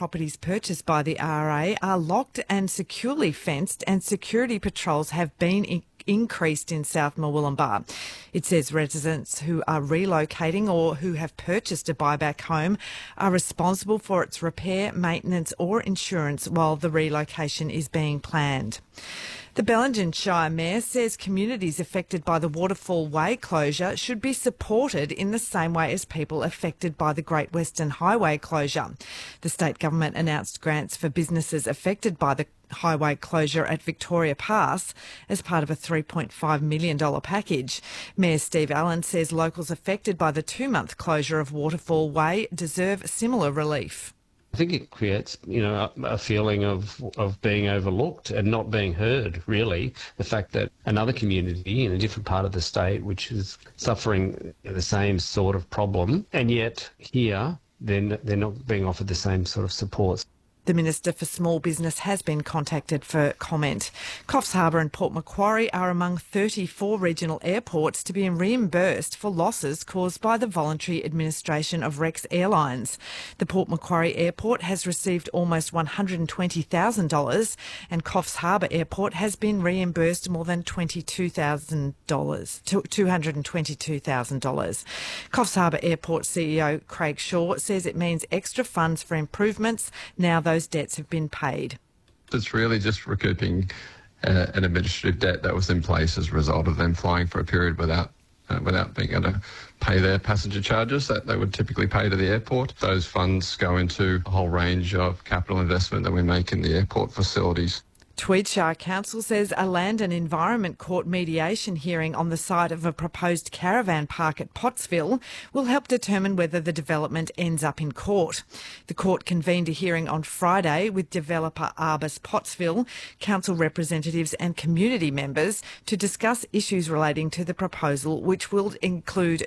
properties purchased by the RA are locked and securely fenced, and security patrols have been increased in South Murwillumbah. It says residents who are relocating or who have purchased a buyback home are responsible for its repair, maintenance or insurance while the relocation is being planned. The Bellingen Shire Mayor says communities affected by the Waterfall Way closure should be supported in the same way as people affected by the Great Western Highway closure. The state government announced grants for businesses affected by the highway closure at Victoria Pass as part of a $3.5 million package. Mayor Steve Allen says locals affected by the 2-month closure of Waterfall Way deserve similar relief. I think it creates, a feeling of being overlooked and not being heard, really. The fact that another community in a different part of the state, which is suffering the same sort of problem, and yet here they're not being offered the same sort of support. The Minister for Small Business has been contacted for comment. Coffs Harbour and Port Macquarie are among 34 regional airports to be reimbursed for losses caused by the voluntary administration of Rex Airlines. The Port Macquarie Airport has received almost $120,000 and Coffs Harbour Airport has been reimbursed more than $222,000. Coffs Harbour Airport CEO Craig Shaw says it means extra funds for improvements now those debts have been paid. It's really just recouping an administrative debt that was in place as a result of them flying for a period without being able to pay their passenger charges that they would typically pay to the airport. Those funds go into a whole range of capital investment that we make in the airport facilities. Tweed Shire Council says a Land and Environment Court mediation hearing on the site of a proposed caravan park at Pottsville will help determine whether the development ends up in court. The court convened a hearing on Friday with developer Arbus Pottsville, council representatives and community members to discuss issues relating to the proposal, which will include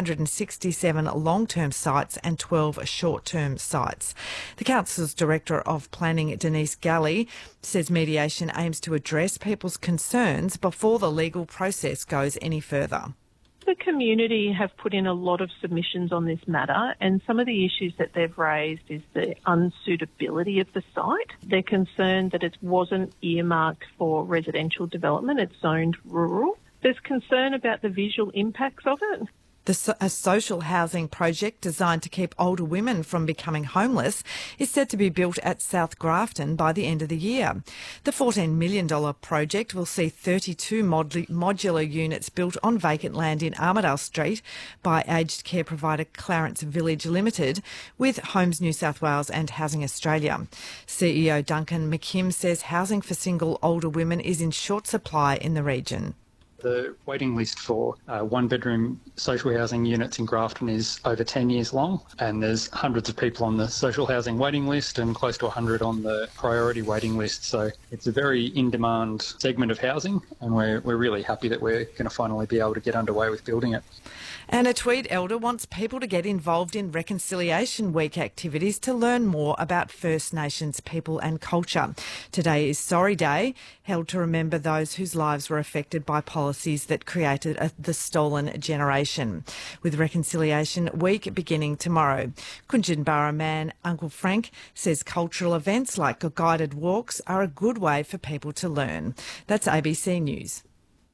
267 long-term sites and 12 short-term sites. The council's Director of Planning, Denise Galley, says mediation aims to address people's concerns before the legal process goes any further. The community have put in a lot of submissions on this matter, and some of the issues that they've raised is the unsuitability of the site. They're concerned that it wasn't earmarked for residential development, it's zoned rural. There's concern about the visual impacts of it. A social housing project designed to keep older women from becoming homeless is set to be built at South Grafton by the end of the year. The $14 million project will see 32 modular units built on vacant land in Armidale Street by aged care provider Clarence Village Limited with Homes New South Wales and Housing Australia. CEO Duncan McKim says housing for single older women is in short supply in the region. The waiting list for one-bedroom social housing units in Grafton is over 10 years long, and there's hundreds of people on the social housing waiting list and close to 100 on the priority waiting list. So it's a very in-demand segment of housing, and we're really happy that we're going to finally be able to get underway with building it. And a Tweed elder wants people to get involved in Reconciliation Week activities to learn more about First Nations people and culture. Today is Sorry Day, held to remember those whose lives were affected by policies that created the stolen generation. With Reconciliation Week beginning tomorrow. Kunjinbara man Uncle Frank says cultural events like guided walks are a good way for people to learn. That's ABC News.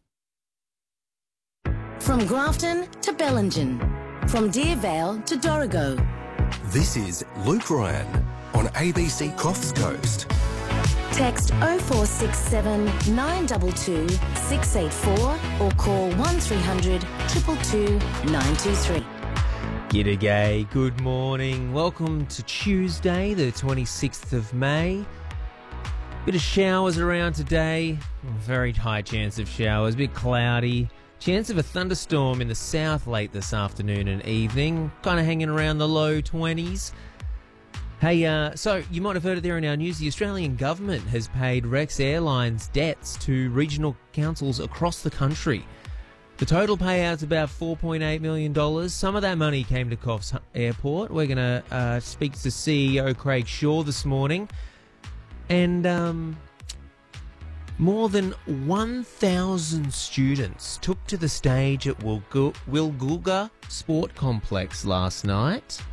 From Grafton to Bellingen, from Deervale to Dorrigo. This is Luke Ryan on ABC Coffs Coast. Text 0467 922 684 or call 1300 222 923. G'day, good morning. Welcome to Tuesday, the 26th of May. Bit of showers around today. Very high chance of showers, a bit cloudy. Chance of a thunderstorm in the south late this afternoon and evening. Kind of hanging around the low 20s. Hey, so you might have heard it there in our news. The Australian government has paid Rex Airlines debts to regional councils across the country. The total payout's about $4.8 million. Some of that money came to Coffs Airport. We're going to speak to CEO Craig Shaw this morning. And more than 1,000 students took to the stage at Wilgulga Sport Complex last night